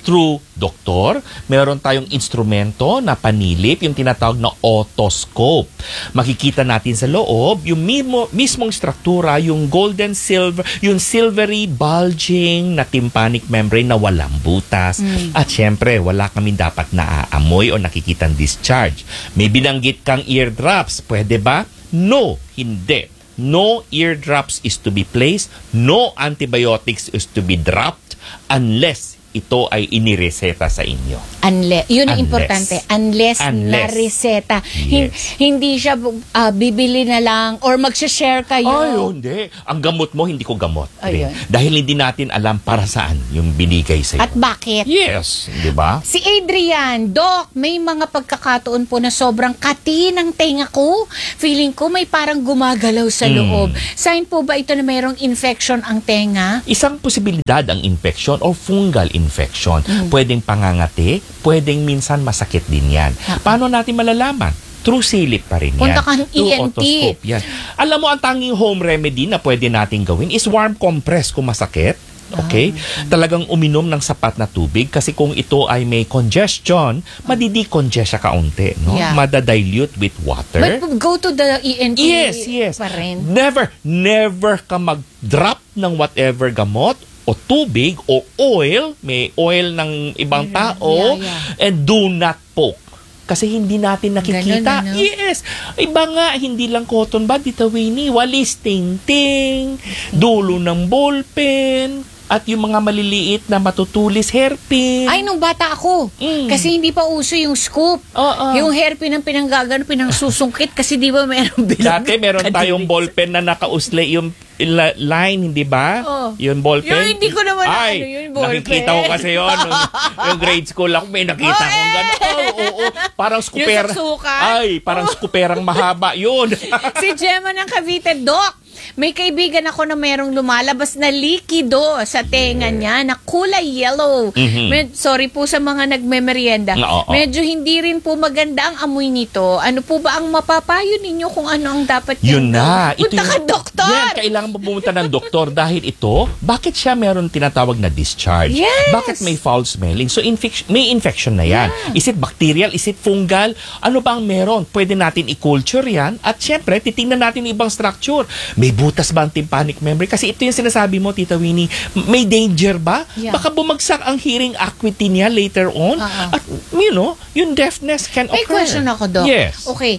Speaker 5: through doktor. Meron tayong instrumento na panilip, yung tinatawag na otoscope. Makikita natin sa loob yung mismo, mismong struktura, yung golden silver, yung silvery bulging na tympanic membrane na walang butas. Mm. At syempre, wala kami dapat naaamoy o nakikitang discharge. May binanggit kang eardrops. Pwede ba? No, hindi. No eardrops is to be placed. No antibiotics is to be dropped unless ito ay inireseta sa inyo.
Speaker 7: Unless, yun ang
Speaker 5: Unless.
Speaker 7: importante. Unless, na
Speaker 5: Unless.
Speaker 7: reseta. Hin-
Speaker 5: Yes.
Speaker 7: hindi siya uh, bibili na lang or mag-share kayo.
Speaker 5: Ay, hindi. Ang gamot mo, hindi ko gamot.
Speaker 7: Ayun.
Speaker 5: Dahil hindi natin alam para saan yung binigay sa iyo.
Speaker 7: At bakit?
Speaker 5: Yes, di ba?
Speaker 7: Si Adrian, Doc, may mga pagkakataon po na sobrang kati ng tenga ko. Feeling ko may parang gumagalaw sa
Speaker 5: Mm.
Speaker 7: loob. Sign po ba ito na mayroong infection ang tenga?
Speaker 5: Isang posibilidad ang infection o fungal infection.
Speaker 7: Mm.
Speaker 5: Pwedeng pangangati, pwedeng minsan masakit din yan. Paano natin malalaman? Through silip pa rin yan.
Speaker 7: Punta ka ng
Speaker 5: Through
Speaker 7: E N T.
Speaker 5: otoscope yan. Alam mo, ang tanging home remedy na pwede natin gawin is warm compress kung masakit. Okay? Talagang uminom ng sapat na tubig kasi kung ito ay may congestion, madidecongest siya kaunti. No?
Speaker 7: Yeah.
Speaker 5: Madadilute with water.
Speaker 7: But go to the E N T
Speaker 5: Yes, yes.
Speaker 7: pa rin.
Speaker 5: Never, never ka mag-drop ng whatever gamot o tubig o oil, may oil ng ibang tao,
Speaker 7: Yeah, yeah.
Speaker 5: and do not poke. Kasi hindi natin nakikita.
Speaker 7: Ganun, ano?
Speaker 5: Yes. Iba nga, hindi lang cotton bud, Tita Winnie. Walis ting-ting, dulo ng ballpen, at yung mga maliliit na matutulis hairpin.
Speaker 7: Ay, nung bata ako.
Speaker 5: Mm.
Speaker 7: Kasi hindi pa uso yung scoop.
Speaker 5: Oo.
Speaker 7: Yung hairpin ang pinanggagano, pinangsusungkit kasi di ba meron bilang.
Speaker 5: Dati meron tayong ballpen na nakausle yung la- line, hindi ba?
Speaker 7: Oh.
Speaker 5: Yung ballpen.
Speaker 7: Yung hindi ko naman
Speaker 5: Ay,
Speaker 7: ano yun, ballpen.
Speaker 5: nakikita ko kasi yun. Yung, yung grade school ako, may nakita
Speaker 7: Oh,
Speaker 5: ko gano'n. Oo, oo, oo. Parang scooper.
Speaker 7: Yung saksukan?
Speaker 5: Ay, parang scooperang mahaba. Yun.
Speaker 7: Si Gemma ng Cavite, Doc, may kaibigan ako na merong lumalabas na likido sa tenga niya na kulay yellow.
Speaker 5: Mhm.
Speaker 7: Med- sorry po sa mga nagmemeryenda.
Speaker 5: Oo, oo.
Speaker 7: Medyo hindi rin po maganda ang amoy nito. Ano po ba ang mapapayo ninyo kung ano ang dapat
Speaker 5: Yun
Speaker 7: niyang
Speaker 5: na.
Speaker 7: gawin? Punta
Speaker 5: yung-
Speaker 7: ka, doktor!
Speaker 5: Yan, kailangan mo pumunta ng doktor dahil ito, bakit siya meron tinatawag na discharge?
Speaker 7: Yes!
Speaker 5: Bakit may foul smelling? So, infection, may infection na yan. Is it bacterial? Is it fungal? Ano ba ang meron? Pwede natin i-culture yan at syempre, titingnan natin yung ibang structure. May butas ba ang tympanic membrane? Kasi ito yung sinasabi mo, Tita Winnie. May danger ba?
Speaker 7: Yeah.
Speaker 5: Baka bumagsak ang hearing acuity niya later on.
Speaker 7: Oo.
Speaker 5: At, you know, yung deafness can
Speaker 7: May
Speaker 5: occur.
Speaker 7: question ako, Doc.
Speaker 5: Yes.
Speaker 7: Okay.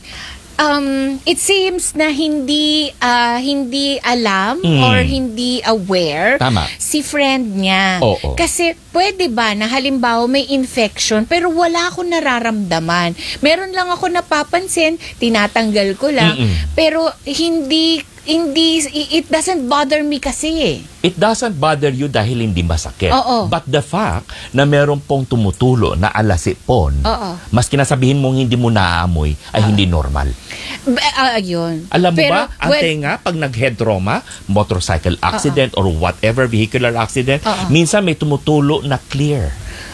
Speaker 7: Um, it seems na hindi ah, hindi alam
Speaker 5: Mm.
Speaker 7: or hindi aware
Speaker 5: Tama.
Speaker 7: si friend niya.
Speaker 5: Oo.
Speaker 7: Kasi pwede ba na halimbawa may infection pero wala akong nararamdaman. Meron lang ako napapansin, tinatanggal ko lang,
Speaker 5: Mm-mm.
Speaker 7: pero hindi hindi it doesn't bother me kasi eh.
Speaker 5: It doesn't bother you dahil hindi masakit.
Speaker 7: Oo.
Speaker 5: But the fact na meron pong tumutulo na alasipon,
Speaker 7: Oo.
Speaker 5: maski na sabihin mong hindi mo naaamoy, ay hindi normal.
Speaker 7: Ba- ah, ayun.
Speaker 5: Alam mo
Speaker 7: Pero,
Speaker 5: ba, ang
Speaker 7: well,
Speaker 5: tenga, pag nag-head trauma, motorcycle accident or whatever vehicular accident,
Speaker 7: Oo.
Speaker 5: minsan may tumutulo na clear.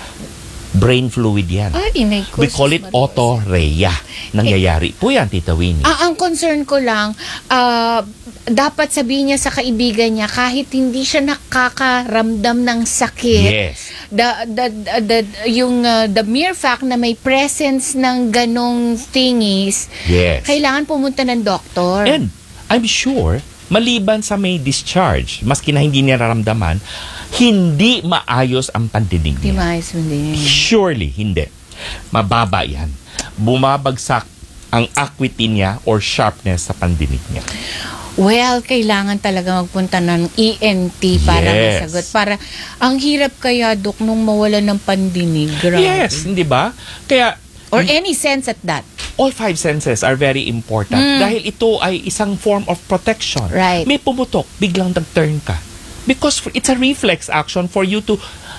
Speaker 5: Brain fluid yan.
Speaker 7: Ay, inay ko.
Speaker 5: We call it autorrhea. Nangyayari po yan, Tita Winnie.
Speaker 7: Ah, ang concern ko lang, ah, dapat sabihin niya sa kaibigan niya kahit hindi siya nakakaramdam ng sakit.
Speaker 5: Yes.
Speaker 7: The, the, the, the- yung ah, the mere fact na may presence ng ganong thingies,
Speaker 5: Yes.
Speaker 7: kailangan pumunta ng doktor.
Speaker 5: And I'm sure, maliban sa may discharge, maski na hindi niya nararamdaman, hindi maayos ang pandinig
Speaker 7: Di
Speaker 5: niya.
Speaker 7: maayos mo din.
Speaker 5: Surely, hindi. Mababa yan. Bumabagsak ang acuity niya or sharpness sa pandinig niya.
Speaker 7: Well, kailangan talaga magpunta ng E N T para
Speaker 5: Yes.
Speaker 7: masagot. Para, ang hirap kaya, Dok, nung mawala ng pandinig. Grabe.
Speaker 5: Yes, hindi ba? Kaya,
Speaker 7: Or any sense at that.
Speaker 5: all five senses are very important dahil ito ay isang form of protection.
Speaker 7: Mm. Right.
Speaker 5: May pumutok, biglang nag-turn ka. Because it's a reflex action for you to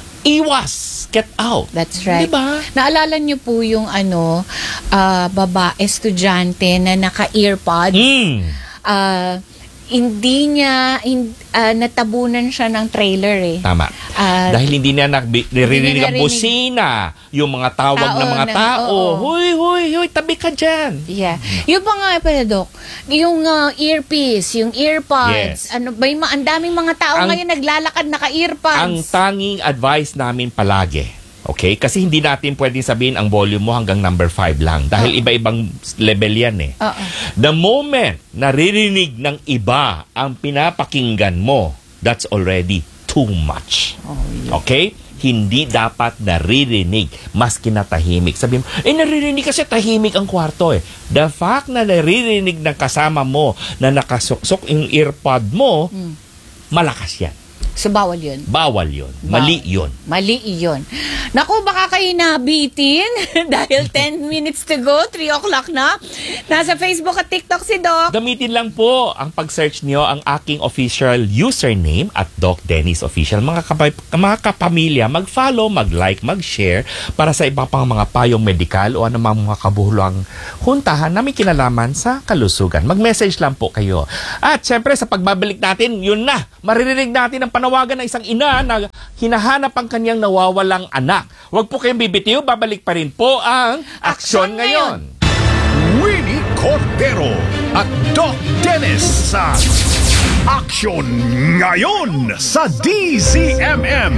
Speaker 5: iwas, get out.
Speaker 7: That's right.
Speaker 5: Diba?
Speaker 7: Naalala niyo po yung ano, ah, babae, estudyante na naka-earpods.
Speaker 5: Mm.
Speaker 7: Ah, hindi niya, in, ah, natabunan siya ng trailer eh.
Speaker 5: Tama.
Speaker 7: Ah,
Speaker 5: Dahil hindi niya naririnig
Speaker 7: niya
Speaker 5: ang
Speaker 7: narinig.
Speaker 5: busina, yung mga tawag
Speaker 7: Tao
Speaker 5: ng mga
Speaker 7: na-
Speaker 5: tao.
Speaker 7: oo.
Speaker 5: Huy, huy, huy, tabi ka dyan.
Speaker 7: Yeah. Yung pa nga pala, Dok, yung ah, earpiece, yung earpods,
Speaker 5: Yes.
Speaker 7: ano ba yung ma- ang daming mga tao
Speaker 5: Ang-
Speaker 7: ngayon naglalakad naka-earpods.
Speaker 5: Ang tanging advice namin palagi, Okay? Kasi hindi natin pwedeng sabihin ang volume mo hanggang number five lang. Dahil
Speaker 7: Oo.
Speaker 5: iba-ibang level yan eh.
Speaker 7: Oo.
Speaker 5: The moment naririnig ng iba ang pinapakinggan mo, that's already too much.
Speaker 7: Oh, yeah.
Speaker 5: Okay? Hindi dapat naririnig, mas kinatahimik. Sabi mo, eh naririnig kasi tahimik ang kwarto eh. The fact na naririnig ng kasama mo na nakasuksok yung earpod mo,
Speaker 7: Hmm.
Speaker 5: malakas yan.
Speaker 7: So, bawal yun.
Speaker 5: Bawal yun. Mali yun.
Speaker 7: Mali yun. Naku, baka kayo nabitin dahil ten minutes to go, three o'clock na. Nasa Facebook at TikTok si Doc.
Speaker 5: Gamitin lang po ang pag-search niyo ang aking official username at Doc Dennis Official. Mga, kapa- mga kapamilya, mag-follow, mag-like, mag-share para sa iba pang mga payong medikal o anumang mga kabuhulang huntahan na may kinalaman sa kalusugan. Mag-message lang po kayo. At syempre, sa pagbabalik natin, yun na. Maririnig natin ang panawagan ng isang ina na hinahanap ang kanyang nawawalang anak. Huwag po kayong bibitiw, babalik pa rin po ang Aksyon Ngayon.
Speaker 2: Winnie Cordero at Doc Dennis sa Aksyon Ngayon sa D Z M M.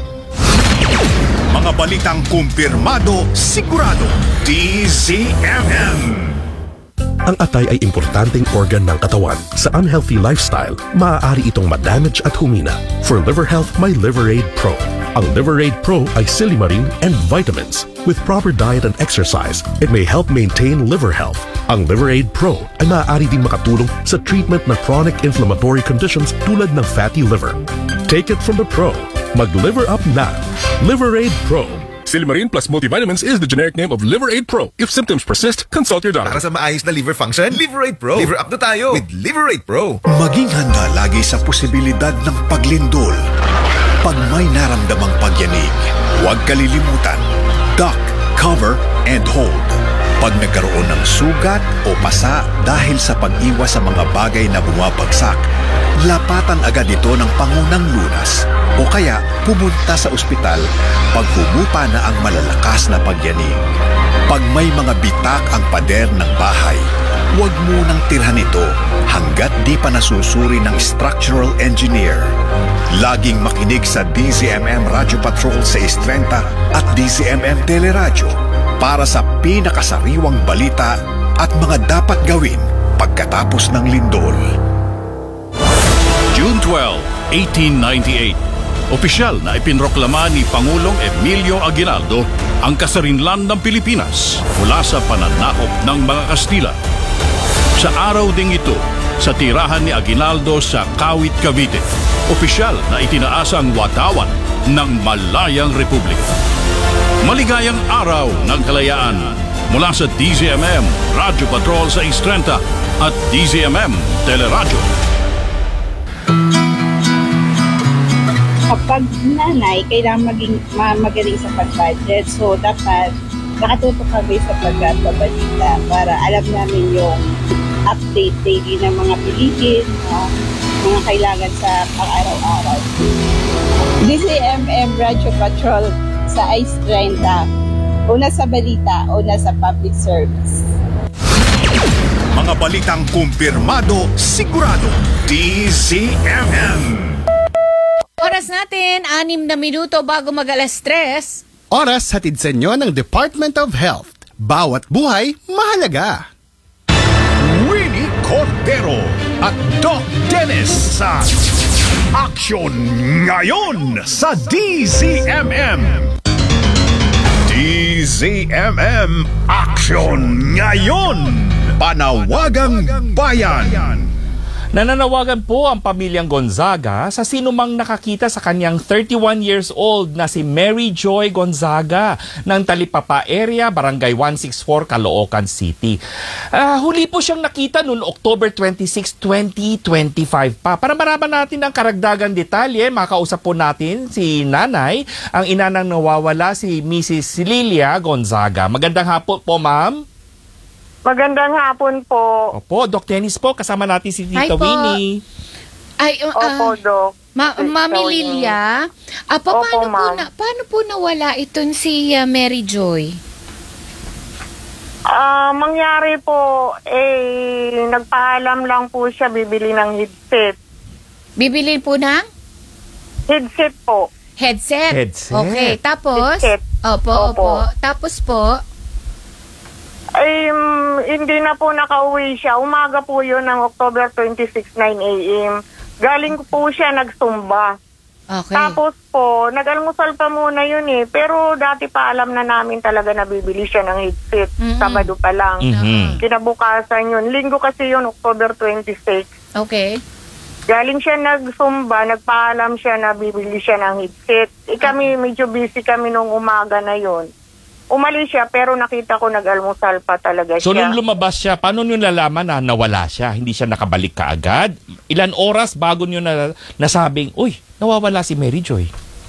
Speaker 2: Mga balitang kumpirmado, sigurado, D Z M M.
Speaker 9: Ang atay ay importanteng organ ng katawan. Sa unhealthy lifestyle, maaari itong madamage at humina. For liver health, may Liveraid Pro. Ang Liveraid Pro ay silimarin and vitamins. With proper diet and exercise, it may help maintain liver health. Ang Liveraid Pro ay maaari din makatulong sa treatment ng chronic inflammatory conditions tulad ng fatty liver. Take it from the pro. Mag-liver up na. Liveraid Pro.
Speaker 10: Silimarin plus multivitamins is the generic name of Liveraid Pro. If symptoms persist, consult your doctor.
Speaker 11: Para sa maayos na liver function, Liveraid Pro. Liver up na tayo with Liveraid Pro.
Speaker 2: Maging handa lagi sa posibilidad ng paglindol. Pag may naramdamang pagyanig, huwag kalilimutan. Duck, cover, and hold. Pag nagkaroon ng sugat o pasa dahil sa pag-iwas sa mga bagay na bumabagsak, lapatan agad ito ng pangunang lunas o kaya pumunta sa ospital pag humupa na ang malalakas na pagyanig. Pag may mga bitak ang pader ng bahay, huwag munang tirhan ito hanggat di pa nasusuri ng structural engineer. Laging makinig sa D Z M M Radio Patrol sa Istrenta at D Z M M Teleradyo para sa pinakasariwang balita at mga dapat gawin pagkatapos ng lindol.
Speaker 12: June twelfth, eighteen ninety-eight. Opisyal na ipinroklama ni Pangulong Emilio Aguinaldo ang kasarinlan ng Pilipinas mula sa pananakop ng mga Kastila. Sa araw ding ito, sa tirahan ni Aguinaldo sa Kawit, Cavite, opisyal na itinaas ang watawan ng Malayang Republika. Maligayang araw ng kalayaan mula sa D Z M M Radio Patrol sa Istrenta at D Z M M Teleradyo.
Speaker 1: Kapag nanay, kailangan maging ma- magaling sa pag-budget. So, dapat nakatutok kami sa pagbabalita para alam namin yung update daily ng mga bilihin, uh, mga kailangan sa pang-araw-araw. D Z M M Radio Patrol sa Ice Trenta. Una sa balita, una sa public service.
Speaker 2: Mga balitang kumpirmado, sigurado, D Z M M.
Speaker 7: Oras natin, anim na minuto bago mag-alas tres.
Speaker 13: Oras hatid sa inyo ng Department of Health. Bawat buhay, mahalaga.
Speaker 2: Winnie Cordero at Doc Dennis sa Aksyon Ngayon sa D Z M M. D Z M M Aksyon Ngayon. Panawagang Bayan.
Speaker 5: Nananawagan po ang pamilyang Gonzaga sa sinumang nakakita sa kanyang thirty-one years old na si Mary Joy Gonzaga ng Talipapa area, Barangay one sixty-four, Caloocan City. Uh, huli po siyang nakita noong October twenty-sixth, twenty twenty-five pa. Para maraman natin ang karagdagang detalye, makausap po natin si Nanay, ang ina ng nawawala, si Missus Lilia Gonzaga. Magandang hapon po, ma'am.
Speaker 14: Magandang hapon po.
Speaker 5: Opo, Doc Dennis po, kasama natin si
Speaker 7: Hi
Speaker 5: Tita
Speaker 7: po.
Speaker 5: Winnie.
Speaker 7: Ay, uh,
Speaker 14: Opo, Doc.
Speaker 7: Ma- Mami Lilia, ah, pa-
Speaker 14: Opo,
Speaker 7: paano, po
Speaker 14: ma'am.
Speaker 7: na, paano po nawala itong si uh, Mary Joy?
Speaker 14: Ah, mangyari po, eh, nagpaalam lang po siya bibili ng headset.
Speaker 7: Bibili po ng?
Speaker 14: Headset po.
Speaker 7: Headset.
Speaker 5: Headset.
Speaker 7: Okay, tapos?
Speaker 14: Headset.
Speaker 7: Opo, opo,
Speaker 14: Opo.
Speaker 7: Tapos po?
Speaker 14: Ay, mm, hindi na po nakauwi siya. Umaga po yun ng October twenty-sixth, nine a.m. Galing po siya nagsumba.
Speaker 7: Okay.
Speaker 14: Tapos po, nag-almusal pa muna yun eh. Pero dati pa alam na namin talaga na bibili siya ng headset.
Speaker 7: Mm-mm.
Speaker 14: Sabado pa lang.
Speaker 5: Mhm.
Speaker 14: Kinabukasan yun. Linggo kasi yun, October twenty-sixth.
Speaker 7: Okay.
Speaker 14: Galing siya nagsumba, nagpaalam siya na bibili siya ng headset. Eh kami, medyo busy kami nung umaga na yun. Umalis siya pero nakita ko nag-almusal pa talaga
Speaker 5: So
Speaker 14: siya.
Speaker 5: nung lumabas siya, paano nyo nalaman na nawala siya? Hindi siya nakabalik kaagad? Ilan oras bago nyo na nasabing, uy, nawawala si Mary Joy?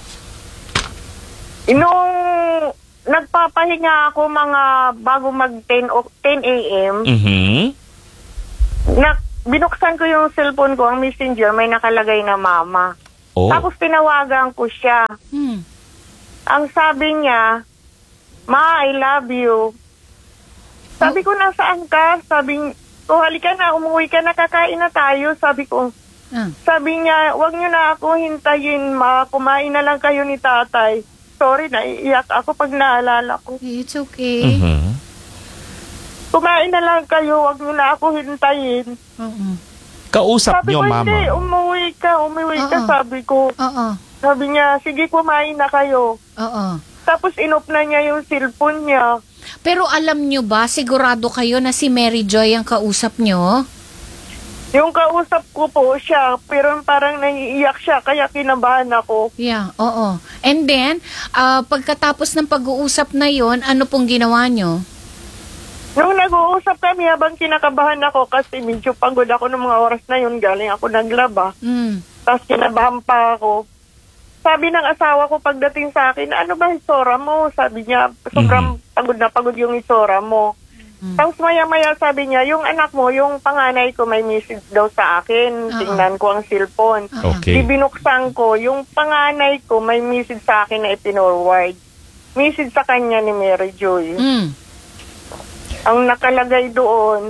Speaker 14: Nung nagpapahinga ako mga bago mag ten a.m.,
Speaker 5: Mhm.
Speaker 14: na, binuksan ko yung cellphone ko, ang messenger, may nakalagay na mama.
Speaker 5: Oh.
Speaker 14: Tapos tinawagan ko siya.
Speaker 7: Hmm.
Speaker 14: Ang sabi niya, Ma, I love you. Sabi ko, nasaan ka? Sabi ko, halika na, umuwi ka na, kakain na tayo. Sabi ko,
Speaker 7: Ah.
Speaker 14: sabi niya, wag niyo na ako hintayin, ma. Kumain na lang kayo ni tatay. Sorry, naiiyak ako pag naalala ko.
Speaker 7: It's okay.
Speaker 5: Mhm.
Speaker 14: Kumain na lang kayo, wag niyo na ako hintayin.
Speaker 7: Oo.
Speaker 5: Kausap
Speaker 14: Sabi
Speaker 5: nyo,
Speaker 14: ko,
Speaker 5: mama.
Speaker 14: hindi, umuwi ka, umuwi ka,
Speaker 7: Oo.
Speaker 14: sabi ko.
Speaker 7: Oo.
Speaker 14: Sabi niya, sige, kumain na kayo.
Speaker 7: Oo.
Speaker 14: Tapos inop na niya yung cellphone niya.
Speaker 7: Pero alam nyo ba, sigurado kayo na si Mary Joy ang kausap nyo?
Speaker 14: Yung kausap ko po siya, pero parang naiiyak siya, kaya kinabahan ako.
Speaker 7: Yeah, oo. And then, ah, pagkatapos ng pag-uusap na yon, ano pong ginawa nyo?
Speaker 14: Nung nag-uusap kami habang kinakabahan ako kasi medyo pagod ako ng mga oras na yun, galing ako naglaba.
Speaker 7: Mm.
Speaker 14: Tapos kinabahan pa ako. Sabi ng asawa ko pagdating sa akin, ano ba isora mo? Sabi niya, sobrang pagod na pagod yung isora mo.
Speaker 7: Mm.
Speaker 14: Tapos maya-maya sabi niya, yung anak mo, yung panganay ko may message daw sa akin.
Speaker 7: Oo.
Speaker 14: Tingnan ko ang cellphone.
Speaker 5: Okay.
Speaker 14: Di binuksan ko, yung panganay ko may message sa akin na ipinorward. Message sa kanya ni Mary Joy.
Speaker 7: Mm.
Speaker 14: Ang nakalagay doon,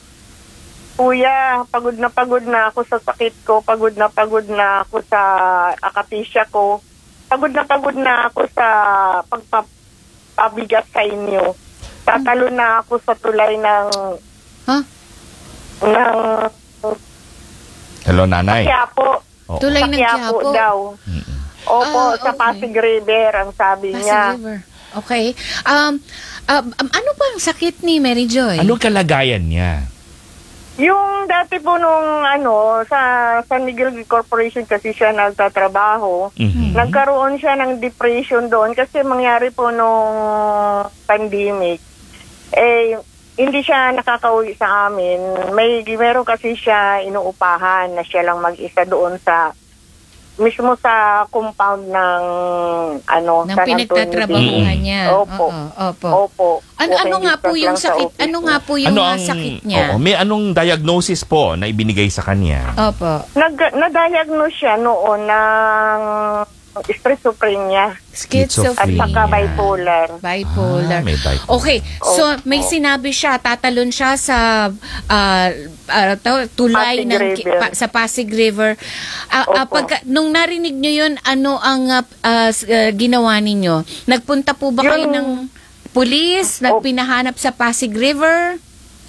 Speaker 14: Kuya, pagod na pagod na ako sa sakit ko, pagod na pagod na ako sa akatisya ko, pagod na pagod na ako sa pagpapabigat sa inyo. Tatalo na ako sa tulay ng...
Speaker 7: Huh?
Speaker 14: ng
Speaker 5: Hello, nanay.
Speaker 14: Quiapo.
Speaker 5: Oo.
Speaker 7: Tulay
Speaker 14: Sa
Speaker 7: ng
Speaker 14: Quiapo
Speaker 7: Quiapo?
Speaker 14: daw. Opo,
Speaker 7: Ah,
Speaker 14: sa
Speaker 7: okay.
Speaker 14: Pasig River, ang sabi
Speaker 7: Pasig
Speaker 14: niya.
Speaker 7: River. Okay. Um, um, um, ano ba ang sakit ni Mary Joy?
Speaker 5: Anong kalagayan niya?
Speaker 14: Yung dati po nung ano, sa San Miguel Corporation kasi siya nagtatrabaho,
Speaker 5: Mhm.
Speaker 14: nagkaroon siya ng depression doon kasi mangyari po nung pandemic. Eh, hindi siya nakakauwi sa amin. May, meron kasi siya inuupahan na siya lang mag-isa doon sa, mismo sa compound ng, ano,
Speaker 7: Nang
Speaker 14: San Antonio
Speaker 7: pinagtatrabahuhan
Speaker 14: Beach.
Speaker 7: niya.
Speaker 14: Opo.
Speaker 7: Oo, opo.
Speaker 14: Opo.
Speaker 7: Ano, ano
Speaker 14: Walking
Speaker 7: nga po
Speaker 14: distance
Speaker 7: yung
Speaker 14: lang sa
Speaker 7: sakit?
Speaker 14: office
Speaker 7: Ano
Speaker 14: niya.
Speaker 7: nga po yung
Speaker 5: ano
Speaker 7: ah,
Speaker 5: ang
Speaker 7: sakit niya?
Speaker 5: Oo, may anong diagnosis po na ibinigay sa kanya?
Speaker 7: Opo.
Speaker 14: Nag, na-diagnose siya noon ng schizophrenia.
Speaker 7: Schizophrenia.
Speaker 14: At saka bipolar.
Speaker 7: Bipolar.
Speaker 5: Ah, may bipolar.
Speaker 7: Okay, so may sinabi siya, tatalon siya sa ah, ah, taw- tulay
Speaker 14: Pasig
Speaker 7: ng
Speaker 14: River.
Speaker 7: pa- sa Pasig River. Ah, ah,
Speaker 14: Opo.
Speaker 7: pagka- nung narinig niyo yun, ano ang ah, ah, s- ah, ginawa ninyo? Nagpunta po ba kayo
Speaker 14: Yung-
Speaker 7: ng pulis? Nagpinahanap sa Pasig River?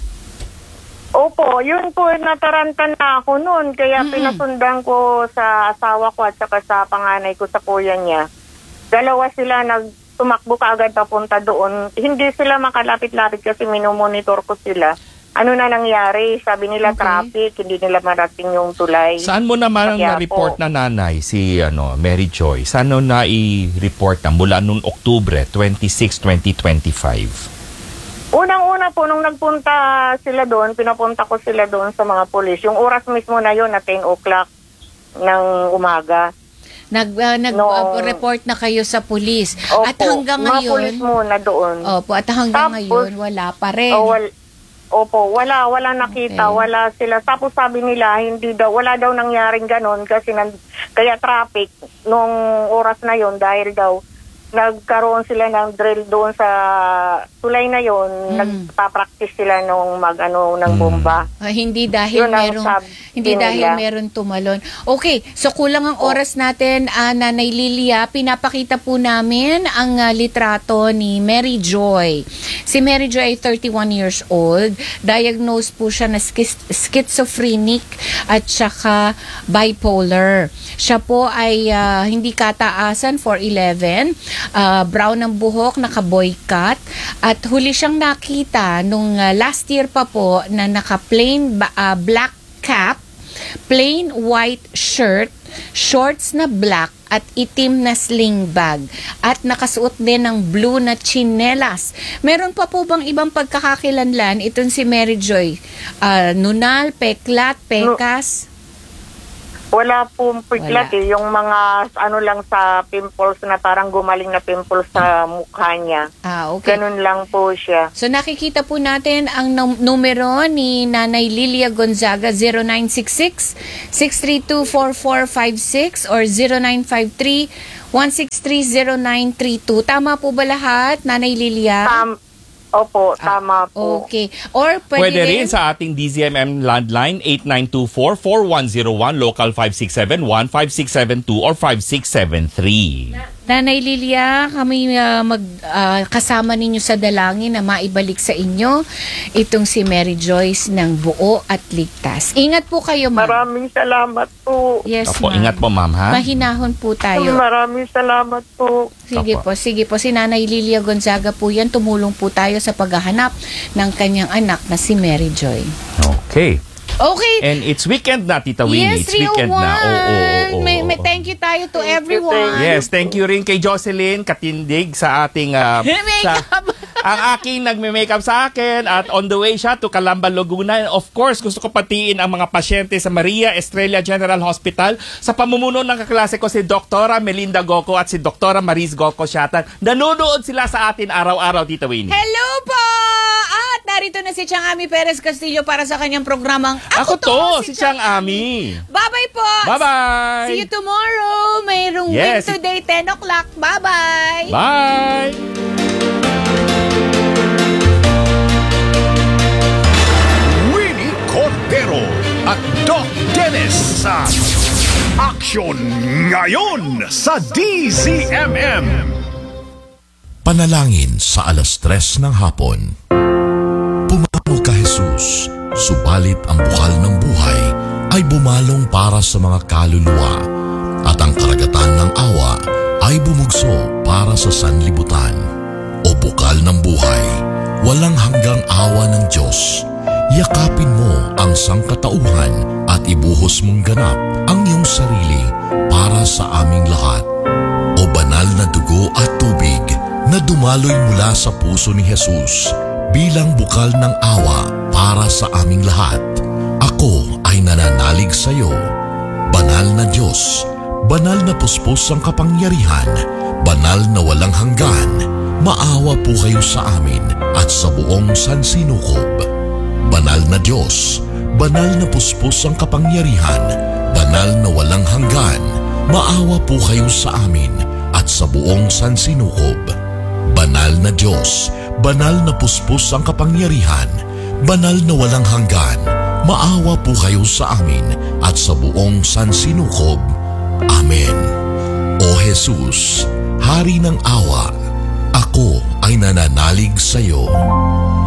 Speaker 14: Opo, yun po, nataranta na ako noon. Kaya
Speaker 7: Mm-mm.
Speaker 14: pinasundan ko sa asawa ko at saka sa panganay ko sa kuya niya. Dalawa sila nagtumakbo kaagad papunta doon. Hindi sila makalapit-lapit kasi minomonitor ko sila. Ano na nangyari? Sabi nila
Speaker 7: Okay.
Speaker 14: traffic, hindi nila marating yung tulay.
Speaker 5: Saan mo naman ang
Speaker 14: Kaya
Speaker 5: na-report
Speaker 14: po.
Speaker 5: na nanay si ano Mary Joy? Saan mo na i-report na mula noong Oktubre twenty-six, twenty twenty-five?
Speaker 14: Unang-una po, nung nagpunta sila doon, pinapunta ko sila doon sa mga polis. Yung oras mismo na yun, na ten o'clock ng umaga.
Speaker 7: Nag, ah, nag
Speaker 14: No.
Speaker 7: ah, report na kayo sa pulis.
Speaker 14: Opo,
Speaker 7: At hanggang
Speaker 14: mga
Speaker 7: ngayon,
Speaker 14: polis muna doon.
Speaker 7: opo, at hanggang
Speaker 14: Tapos,
Speaker 7: ngayon, wala pa rin.
Speaker 14: Oh, wal, opo, wala, wala nakita,
Speaker 7: Okay.
Speaker 14: wala sila. Tapos sabi nila, hindi daw, wala daw nangyaring ganon kasi nan, kaya traffic nung oras na yon dahil daw nagkaroon sila ng drill doon sa tulay na yon,
Speaker 7: Mm.
Speaker 14: nagpa-practice sila nung mag ano ng bomba.
Speaker 7: Ah, hindi dahil
Speaker 14: Yun ang
Speaker 7: merong
Speaker 14: sabi
Speaker 7: hindi dahil
Speaker 14: nila.
Speaker 7: meron tumalon. Okay, so kulang ang oras natin, ah, Nanay Lilia. Pinapakita po namin ang ah, litrato ni Mary Joy. Si Mary Joy ay thirty-one years old. Diagnosed po siya na schis- schizophrenic at saka bipolar. Siya po ay ah, hindi kataasan, four eleven, ah, brown ang buhok, naka-boy cut, at huli siyang nakita nung ah, last year pa po na naka-plain ba- ah, black cap, plain white shirt, shorts na black at itim na sling bag at nakasuot din ng blue na tsinelas. Meron pa po bang ibang pagkakakilanlan itong si Mary Joy? Ah, nunal, peklat, pekas?
Speaker 14: Wala pong piglat eh, yung mga ano lang sa pimples na parang gumaling na pimples sa mukha niya.
Speaker 7: Ah, okay.
Speaker 14: Ganun lang po siya.
Speaker 7: So nakikita po natin ang num- numero ni Nanay Lilia Gonzaga, zero nine six six, six three two, four four five six or zero nine five three, one six three, zero nine three two. Tama po ba lahat, Nanay Lilia?
Speaker 14: Tam- Opo, tama po.
Speaker 7: Okay. Or pwede,
Speaker 5: Pwede rin sa ating D Z M M landline eight nine two four, four one zero one, local five six seven one, five six seven two or five six seven three.
Speaker 7: Nanay Lilia, kami uh, mag uh, kasama ninyo sa dalangin na maibalik sa inyo itong si Mary Joyce ng buo at ligtas. Ingat po kayo, ma'am.
Speaker 14: Maraming salamat po.
Speaker 7: Yes,
Speaker 5: Opo,
Speaker 7: ma'am.
Speaker 5: ingat po, ma'am, ha?
Speaker 7: Mahinahon po tayo.
Speaker 14: Maraming salamat po.
Speaker 7: Sige
Speaker 5: Opo.
Speaker 7: po, sige po. Si Nanay Lilia Gonzaga po yan. Tumulong po tayo sa paghahanap ng kanyang anak na si Mary Joy.
Speaker 5: Okay.
Speaker 7: Okay.
Speaker 5: And it's weekend na, Tita
Speaker 7: Yes,
Speaker 5: Winnie. It's weekend na. Oo, oo, oo,
Speaker 7: May,
Speaker 5: oo.
Speaker 7: may thank you tayo to everyone.
Speaker 5: Yes, thank you rin kay Jocelyn Katindig sa ating uh, sa, ang aking nagme-makeup sa akin at on the way siya to Calamba, Laguna. And of course, gusto ko patiin ang mga pasyente sa Maria Estrella General Hospital sa pamumuno ng kaklase ko si Doktora Melinda Goco at si Doktora Maris Goco Siatan. Nanonood sila sa atin araw-araw, Tita Winnie.
Speaker 7: Hello po! At narito na si Chang Ami Perez Castillo para sa kanyang programang
Speaker 5: Ako, to, si Chang Ami.
Speaker 7: Bye-bye po!
Speaker 5: Bye-bye!
Speaker 7: See you tomorrow! Mayroong
Speaker 5: Yes.
Speaker 7: win today, ten o'clock. Bye-bye!
Speaker 5: Bye!
Speaker 2: Winnie Cordero at Doc Dennis sa Action Ngayon sa D Z M M.
Speaker 15: Panalangin sa alas tres ng hapon. Pumanaw ka Jesus, subalit ang bukal ng buhay ay bumalong para sa mga kaluluwa at ang karagatan ng awa ay bumugso para sa sanlibutan. O bukal ng buhay, walang hanggang awa ng Diyos, yakapin mo ang sangkatauhan at ibuhos mong ganap ang iyong sarili para sa aming lahat. O banal na dugo at tubig na dumaloy mula sa puso ni Jesus bilang bukal ng awa para sa aming lahat. Ako ay nananalig sa iyo. Banal na Diyos, banal na puspos ang kapangyarihan, banal na walang hanggan, maawa po kayo sa amin at sa buong sansinukob. Banal na Diyos, banal na puspos ang kapangyarihan, banal na walang hanggan, maawa po kayo sa amin at sa buong sansinukob. Banal na Diyos, banal na puspos ang kapangyarihan, banal na walang hanggan, maawa po kayo sa amin at sa buong sansinukob. Amen. O Jesus, Hari ng awa, ako ay nananalig sa iyo.